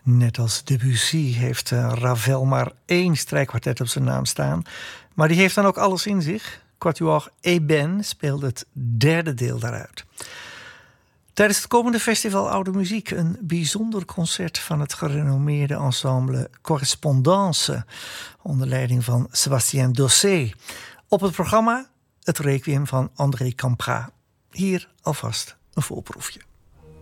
Net als Debussy heeft Ravel maar 1 strijkkwartet op zijn naam staan. Maar die heeft dan ook alles in zich. Quatuor Ébène speelt het 3e deel daaruit. Tijdens het komende festival Oude Muziek een bijzonder concert van het gerenommeerde ensemble Correspondance onder leiding van Sébastien Dossé. Op het programma het requiem van André Campra. Hier alvast een voorproefje.